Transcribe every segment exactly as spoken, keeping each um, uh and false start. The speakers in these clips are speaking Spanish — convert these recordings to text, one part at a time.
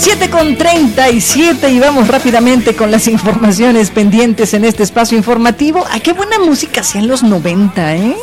siete con treinta y siete y vamos rápidamente con las informaciones pendientes en este espacio informativo. ¡Ah, qué buena música hacía en los noventa, eh!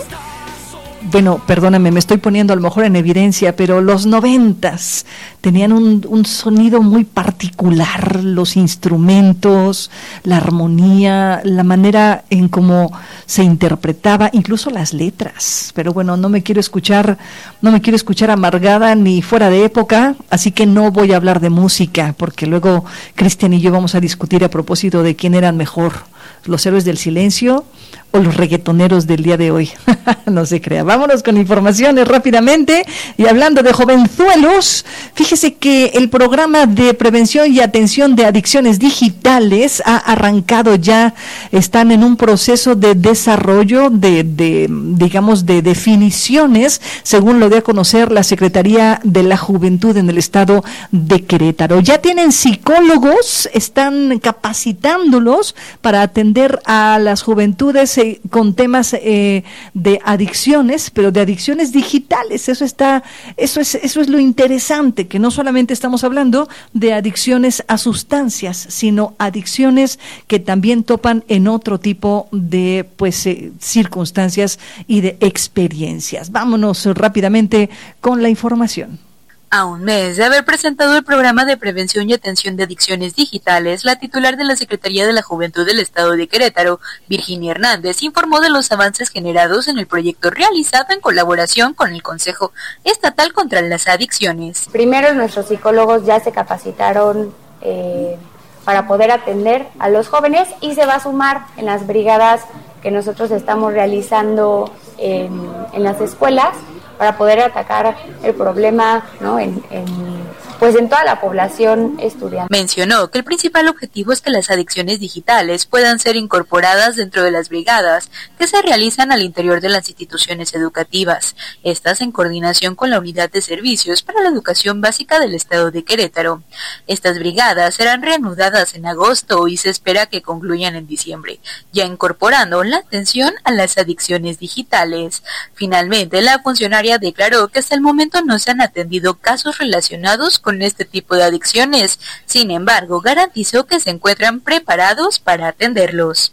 Bueno, perdóname, me estoy poniendo a lo mejor en evidencia, pero los noventas tenían un, un sonido muy particular, los instrumentos, la armonía, la manera en cómo se interpretaba, incluso las letras. Pero bueno, no me quiero escuchar, no me quiero escuchar amargada ni fuera de época, así que no voy a hablar de música, porque luego Cristian y yo vamos a discutir a propósito de quién eran mejor, los héroes del silencio o los reggaetoneros del día de hoy. No se crea. Vámonos con informaciones rápidamente. Y hablando de jovenzuelos, fíjese que el programa de prevención y atención de adicciones digitales ha arrancado ya. Están en un proceso de desarrollo de, de digamos, de definiciones, según lo dio a conocer la Secretaría de la Juventud en el estado de Querétaro. Ya tienen psicólogos, están capacitándolos para atender a las juventudes con temas eh, de adicciones, pero de adicciones digitales. Eso está, eso es, eso es lo interesante, que no solamente estamos hablando de adicciones a sustancias, sino adicciones que también topan en otro tipo de pues eh, circunstancias y de experiencias. Vámonos rápidamente con la información. A un mes de haber presentado el programa de prevención y atención de adicciones digitales, la titular de la Secretaría de la Juventud del Estado de Querétaro, Virginia Hernández, informó de los avances generados en el proyecto realizado en colaboración con el Consejo Estatal contra las Adicciones. Primero, nuestros psicólogos ya se capacitaron eh, para poder atender a los jóvenes y se va a sumar en las brigadas que nosotros estamos realizando en, en las escuelas, para poder atacar el problema, ¿no?, en, en, pues en toda la población estudiantil. Mencionó que el principal objetivo es que las adicciones digitales puedan ser incorporadas dentro de las brigadas que se realizan al interior de las instituciones educativas, estas en coordinación con la Unidad de Servicios para la Educación Básica del Estado de Querétaro. Estas brigadas serán reanudadas en agosto y se espera que concluyan en diciembre, ya incorporando la atención a las adicciones digitales. Finalmente, la funcionaria declaró que hasta el momento no se han atendido casos relacionados con este tipo de adicciones. Sin embargo, garantizó que se encuentran preparados para atenderlos.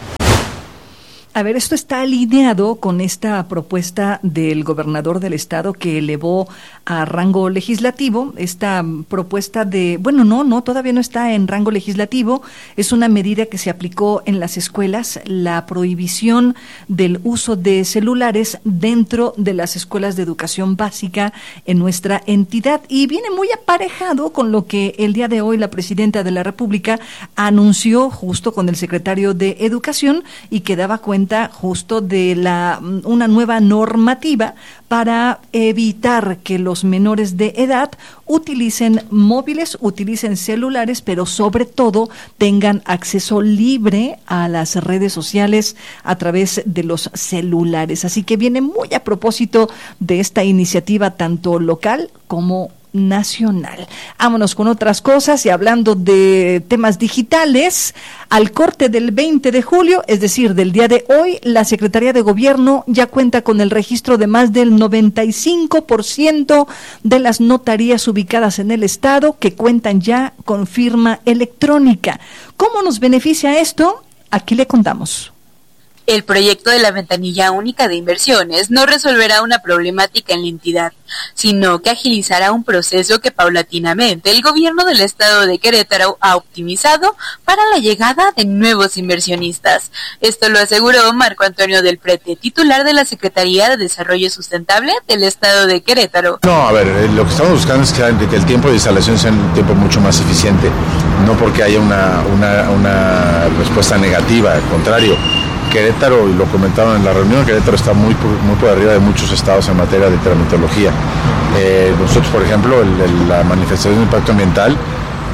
A ver, esto está alineado con esta propuesta del gobernador del estado que elevó a rango legislativo, esta propuesta de, bueno, no, no, todavía no está en rango legislativo, es una medida que se aplicó en las escuelas, la prohibición del uso de celulares dentro de las escuelas de educación básica en nuestra entidad, y viene muy aparejado con lo que el día de hoy la presidenta de la República anunció justo con el secretario de Educación y que daba cuenta justo de la una nueva normativa para evitar que los menores de edad utilicen móviles, utilicen celulares, pero sobre todo tengan acceso libre a las redes sociales a través de los celulares. Así que viene muy a propósito de esta iniciativa tanto local como nacional. Vámonos con otras cosas y hablando de temas digitales, al corte del veinte de julio, es decir, del día de hoy, la Secretaría de Gobierno ya cuenta con el registro de más del noventa y cinco por ciento de las notarías ubicadas en el estado que cuentan ya con firma electrónica. ¿Cómo nos beneficia esto? Aquí le contamos. El proyecto de la ventanilla única de inversiones no resolverá una problemática en la entidad, sino que agilizará un proceso que paulatinamente el gobierno del estado de Querétaro ha optimizado para la llegada de nuevos inversionistas. Esto lo aseguró Marco Antonio del Prete, titular de la Secretaría de Desarrollo Sustentable del estado de Querétaro. No, a ver, lo que estamos buscando es que el tiempo de instalación sea un tiempo mucho más eficiente, no porque haya una, una, una respuesta negativa, al contrario. Querétaro, y lo comentaban en la reunión, Querétaro está muy, muy por arriba de muchos estados en materia de tramitología. Eh, nosotros, por ejemplo, el, el, la manifestación de impacto ambiental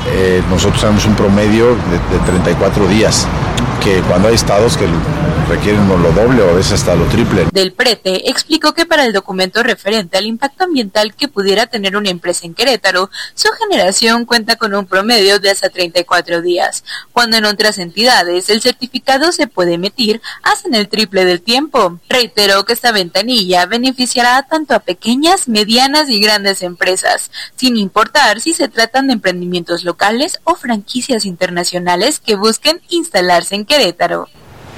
eh, nosotros tenemos un promedio de, de treinta y cuatro días, que cuando hay estados que requieren lo doble o a veces hasta lo triple. Del Prete explicó que para el documento referente al impacto ambiental que pudiera tener una empresa en Querétaro, su generación cuenta con un promedio de hasta treinta y cuatro días, cuando en otras entidades el certificado se puede emitir hasta en el triple del tiempo. Reiteró que esta ventanilla beneficiará tanto a pequeñas, medianas y grandes empresas, sin importar si se tratan de emprendimientos locales o franquicias internacionales que busquen instalarse en Querétaro.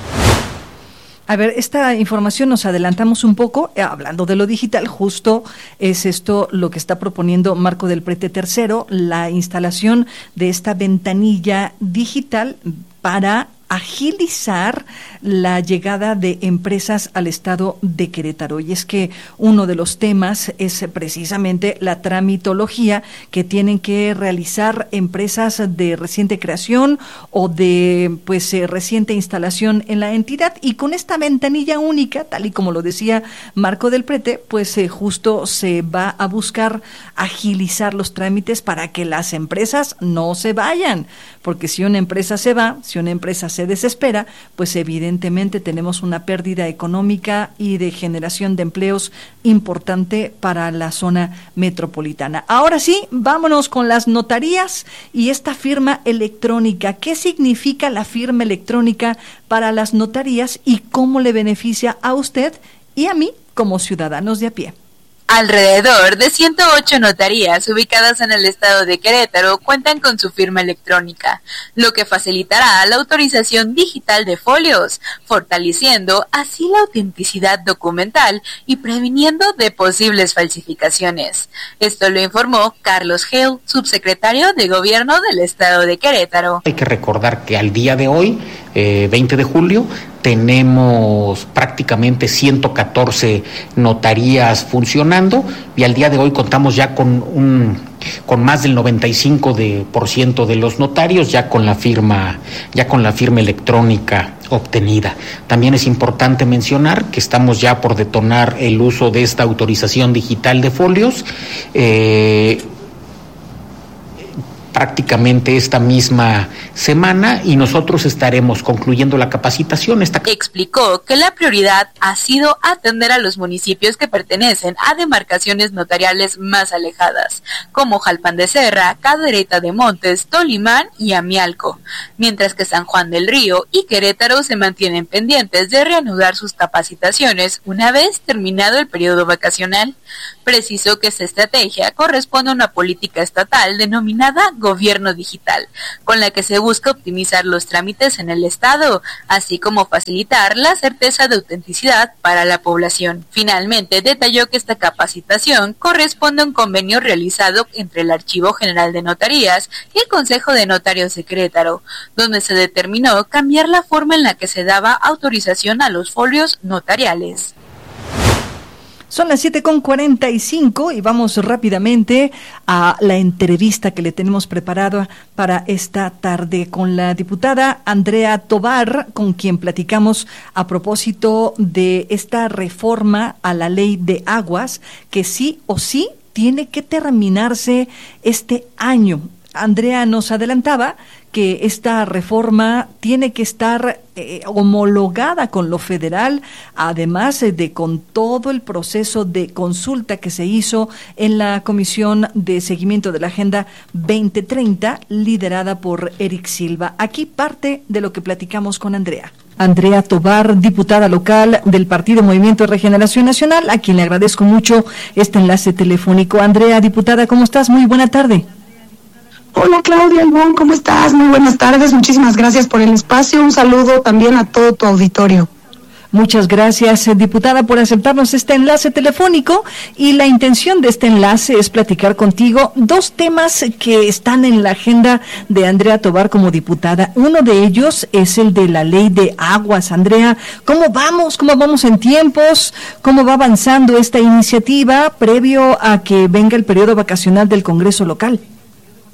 A ver, esta información nos adelantamos un poco, eh, hablando de lo digital, justo es esto lo que está proponiendo Marco del Prete tercero, la instalación de esta ventanilla digital para agilizar la llegada de empresas al estado de Querétaro. Y es que uno de los temas es precisamente la tramitología que tienen que realizar empresas de reciente creación o de pues eh, reciente instalación en la entidad, y con esta ventanilla única, tal y como lo decía Marco del Prete, pues eh, justo se va a buscar agilizar los trámites para que las empresas no se vayan, porque si una empresa se va, si una empresa se desespera, pues evidentemente tenemos una pérdida económica y de generación de empleos importante para la zona metropolitana. Ahora sí, vámonos con las notarías y esta firma electrónica. ¿Qué significa la firma electrónica para las notarías y cómo le beneficia a usted y a mí como ciudadanos de a pie? Alrededor de ciento ocho notarías ubicadas en el estado de Querétaro cuentan con su firma electrónica, lo que facilitará la autorización digital de folios, fortaleciendo así la autenticidad documental y previniendo de posibles falsificaciones. Esto lo informó Carlos Gil, subsecretario de Gobierno del estado de Querétaro. Hay que recordar que al día de hoy, eh, veinte de julio, tenemos prácticamente ciento catorce notarías funcionando y al día de hoy contamos ya con un con más del noventa y cinco por ciento de los notarios ya con la firma ya con la firma electrónica obtenida. También es importante mencionar que estamos ya por detonar el uso de esta autorización digital de folios eh, prácticamente esta misma semana y nosotros estaremos concluyendo la capacitación. Esta... Explicó que la prioridad ha sido atender a los municipios que pertenecen a demarcaciones notariales más alejadas, como Jalpan de Serra, Cadereyta de Montes, Tolimán y Amialco, mientras que San Juan del Río y Querétaro se mantienen pendientes de reanudar sus capacitaciones una vez terminado el periodo vacacional. Precisó que esta estrategia corresponde a una política estatal denominada Gobierno Digital, con la que se busca optimizar los trámites en el estado, así como facilitar la certeza de autenticidad para la población. Finalmente, detalló que esta capacitación corresponde a un convenio realizado entre el Archivo General de Notarías y el Consejo de Notarios de Querétaro, donde se determinó cambiar la forma en la que se daba autorización a los folios notariales. Son las siete con cuarenta y cinco y vamos rápidamente a la entrevista que le tenemos preparada para esta tarde con la diputada Andrea Tovar, con quien platicamos a propósito de esta reforma a la ley de aguas que sí o sí tiene que terminarse este año. Andrea nos adelantaba que esta reforma tiene que estar eh, homologada con lo federal, además eh, de con todo el proceso de consulta que se hizo en la Comisión de Seguimiento de la Agenda veinte treinta, liderada por Eric Silva. Aquí parte de lo que platicamos con Andrea. Andrea Tovar, diputada local del Partido Movimiento de Regeneración Nacional, a quien le agradezco mucho este enlace telefónico. Andrea, diputada, ¿cómo estás? Muy buena tarde. Hola Claudia Albón, ¿cómo estás? Muy buenas tardes, muchísimas gracias por el espacio, un saludo también a todo tu auditorio. Muchas gracias, eh, diputada, por aceptarnos este enlace telefónico, y la intención de este enlace es platicar contigo dos temas que están en la agenda de Andrea Tovar como diputada. Uno de ellos es el de la ley de aguas. Andrea, ¿cómo vamos? ¿Cómo vamos en tiempos? ¿Cómo va avanzando esta iniciativa previo a que venga el periodo vacacional del Congreso local?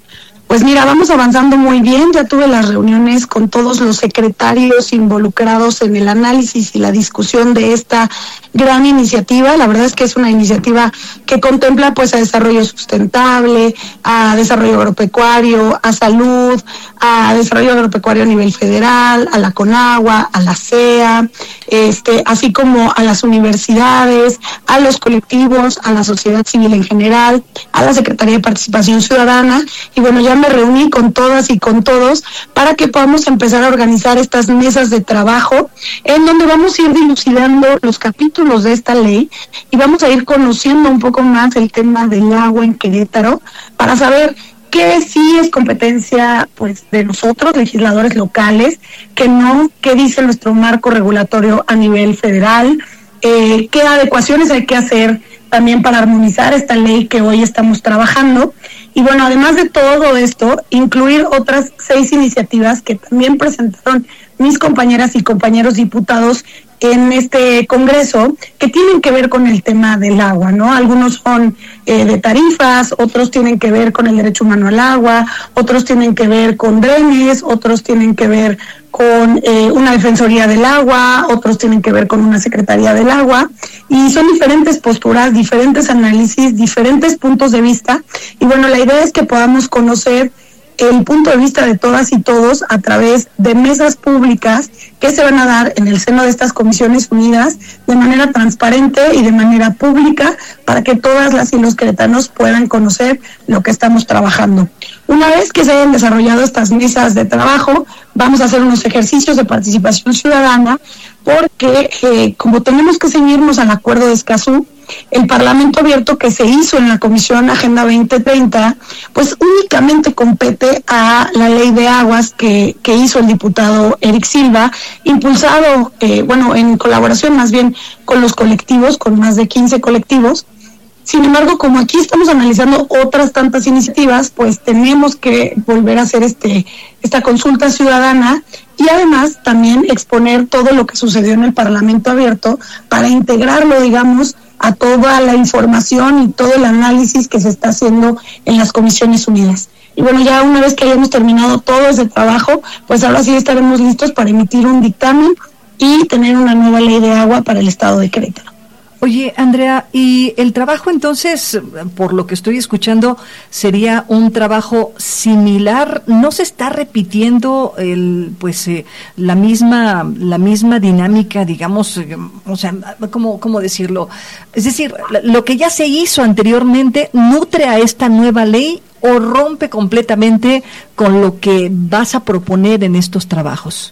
Pues mira, vamos avanzando muy bien. Ya tuve las reuniones con todos los secretarios involucrados en el análisis y la discusión de esta gran iniciativa. La verdad es que es una iniciativa que contempla pues a desarrollo sustentable, a desarrollo agropecuario, a salud, a desarrollo agropecuario a nivel federal, a la CONAGUA, a la C E A, este, así como a las universidades, a los colectivos, a la sociedad civil en general, a la Secretaría de Participación Ciudadana, y bueno, ya me reuní con todas y con todos para que podamos empezar a organizar estas mesas de trabajo en donde vamos a ir dilucidando los capítulos de esta ley y vamos a ir conociendo un poco más el tema del agua en Querétaro para saber qué sí es competencia pues de nosotros, legisladores locales, qué no, qué dice nuestro marco regulatorio a nivel federal, eh, qué adecuaciones hay que hacer también para armonizar esta ley que hoy estamos trabajando. Y bueno, además de todo esto, incluir otras seis iniciativas que también presentaron mis compañeras y compañeros diputados en este congreso, que tienen que ver con el tema del agua, ¿no? Algunos son eh, de tarifas, otros tienen que ver con el derecho humano al agua, otros tienen que ver con drenes, otros tienen que ver con eh, una defensoría del agua, otros tienen que ver con una secretaría del agua, y son diferentes posturas, diferentes análisis, diferentes puntos de vista, y bueno, la idea es que podamos conocer el punto de vista de todas y todos a través de mesas públicas que se van a dar en el seno de estas comisiones unidas de manera transparente y de manera pública para que todas las y los queretanos puedan conocer lo que estamos trabajando. Una vez que se hayan desarrollado estas mesas de trabajo, vamos a hacer unos ejercicios de participación ciudadana porque eh, como tenemos que ceñirnos al acuerdo de Escazú, el Parlamento abierto que se hizo en la Comisión Agenda veinte treinta, pues únicamente compete a la ley de aguas que, que hizo el diputado Eric Silva, impulsado, eh, bueno, en colaboración más bien con los colectivos, con más de quince colectivos. Sin embargo, como aquí estamos analizando otras tantas iniciativas, pues tenemos que volver a hacer este esta consulta ciudadana y además también exponer todo lo que sucedió en el Parlamento abierto para integrarlo, digamos, a toda la información y todo el análisis que se está haciendo en las Comisiones Unidas. Y bueno, ya una vez que hayamos terminado todo ese trabajo, pues ahora sí estaremos listos para emitir un dictamen y tener una nueva ley de agua para el estado de Querétaro. Oye, Andrea, y el trabajo entonces, por lo que estoy escuchando, sería un trabajo similar. ¿No se está repitiendo el, pues, eh, la misma, la misma dinámica, digamos, eh, o sea, cómo, cómo decirlo? Es decir, lo que ya se hizo anteriormente nutre a esta nueva ley o rompe completamente con lo que vas a proponer en estos trabajos.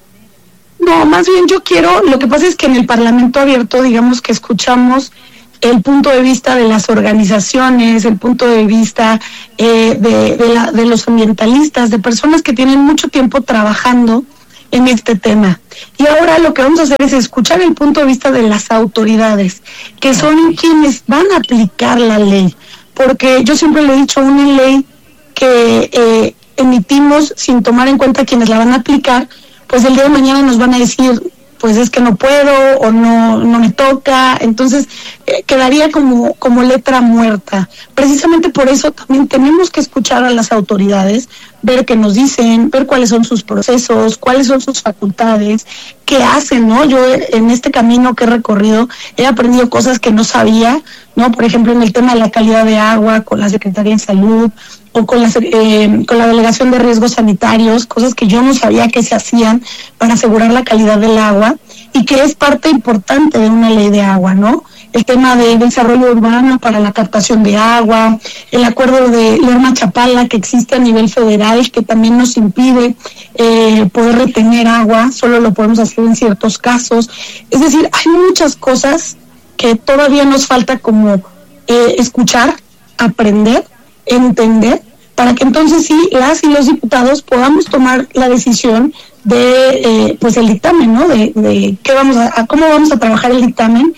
No, más bien yo quiero, lo que pasa es que en el Parlamento abierto, digamos que escuchamos el punto de vista de las organizaciones, el punto de vista eh, de, de, la, de los ambientalistas, de personas que tienen mucho tiempo trabajando en este tema. Y ahora lo que vamos a hacer es escuchar el punto de vista de las autoridades, que son quienes van a aplicar la ley. Porque yo siempre le he dicho, una ley que eh, emitimos sin tomar en cuenta quienes la van a aplicar, pues el día de mañana nos van a decir, pues es que no puedo o no no me toca, entonces eh, quedaría como como letra muerta. Precisamente por eso también tenemos que escuchar a las autoridades, ver qué nos dicen, ver cuáles son sus procesos, cuáles son sus facultades, qué hacen, ¿no? Yo en este camino que he recorrido he aprendido cosas que no sabía, ¿no? Por ejemplo, en el tema de la calidad de agua, con la Secretaría de Salud, o con la, eh, con la Delegación de Riesgos Sanitarios, cosas que yo no sabía que se hacían para asegurar la calidad del agua y que es parte importante de una ley de agua, ¿no? El tema de desarrollo urbano para la captación de agua, el acuerdo de Lerma-Chapala que existe a nivel federal que también nos impide eh, poder retener agua, solo lo podemos hacer en ciertos casos. Es decir, hay muchas cosas que todavía nos falta como eh, escuchar, aprender, entender, para que entonces sí las y los diputados podamos tomar la decisión de eh, pues el dictamen, ¿no? De, de qué vamos a, a cómo vamos a trabajar el dictamen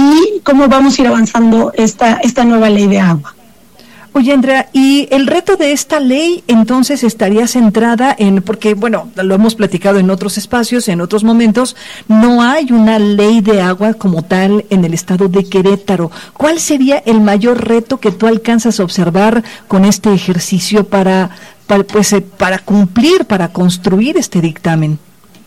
y cómo vamos a ir avanzando esta esta nueva ley de agua. Oye, Andrea, y el reto de esta ley entonces estaría centrada en, porque bueno, lo hemos platicado en otros espacios, en otros momentos, no hay una ley de agua como tal en el estado de Querétaro. ¿Cuál sería el mayor reto que tú alcanzas a observar con este ejercicio para para, pues, eh, para cumplir, para construir este dictamen?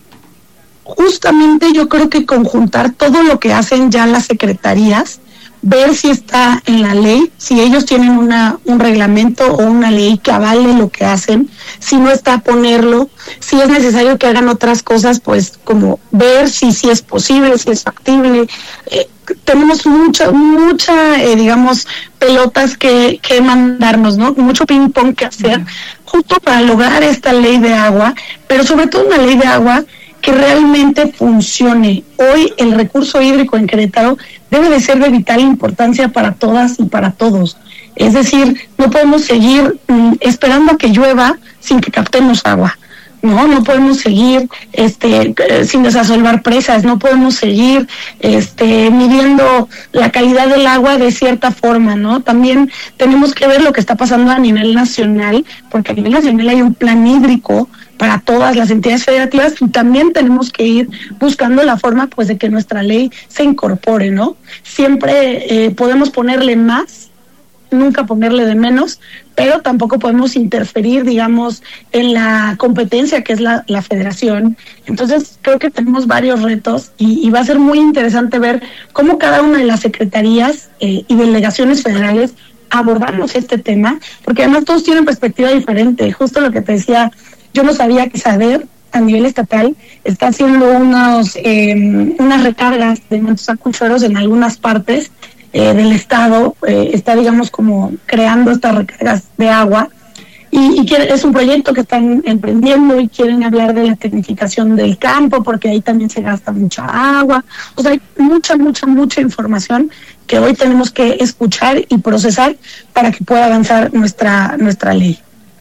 Justamente yo creo que conjuntar todo lo que hacen ya las secretarías, ver si está en la ley, si ellos tienen una un reglamento o una ley que avale lo que hacen, si no está, ponerlo, si es necesario que hagan otras cosas, pues como ver si, si es posible, si es factible. Eh, tenemos mucha, mucha, eh, digamos, pelotas que, que mandarnos, ¿no? Mucho ping pong que hacer, uh-huh. justo para lograr esta ley de agua, pero sobre todo una ley de agua que realmente funcione. Hoy el recurso hídrico en Querétaro debe de ser de vital importancia para todas y para todos. Es decir, no podemos seguir mm, esperando a que llueva sin que captemos agua. No, no podemos seguir este eh, sin desasolvar presas, no podemos seguir este midiendo la calidad del agua de cierta forma, ¿no? También tenemos que ver lo que está pasando a nivel nacional, porque a nivel nacional hay un plan hídrico para todas las entidades federativas y también tenemos que ir buscando la forma pues de que nuestra ley se incorpore, ¿no? Siempre eh, podemos ponerle más, nunca ponerle de menos, pero tampoco podemos interferir, digamos, en la competencia que es la, la federación. Entonces creo que tenemos varios retos y, y va a ser muy interesante ver cómo cada una de las secretarías eh, y delegaciones federales abordamos este tema, porque además todos tienen perspectiva diferente. Justo lo que te decía, yo no sabía que SADER a nivel estatal está haciendo unos eh, unas recargas de mantos acuíferos en algunas partes eh, del estado, eh, está digamos como creando estas recargas de agua y, y quiere, es un proyecto que están emprendiendo y quieren hablar de la tecnificación del campo porque ahí también se gasta mucha agua. O sea, hay mucha, mucha, mucha información que hoy tenemos que escuchar y procesar para que pueda avanzar nuestra nuestra ley.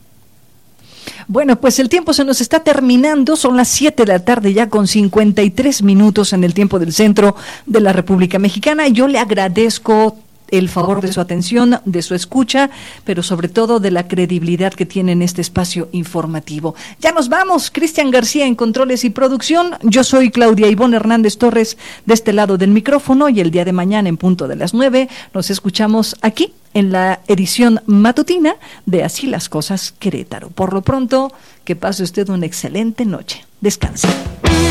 Bueno, pues el tiempo se nos está terminando, son las siete de la tarde ya con cincuenta y tres minutos en el tiempo del centro de la República Mexicana. Yo le agradezco el favor de su atención, de su escucha, pero sobre todo de la credibilidad que tiene en este espacio informativo. Ya nos vamos, Cristian García en controles y producción, yo soy Claudia Ivonne Hernández Torres de este lado del micrófono y el día de mañana en punto de las nueve nos escuchamos aquí en la edición matutina de Así las Cosas Querétaro. Por lo pronto, que pase usted una excelente noche. Descanse.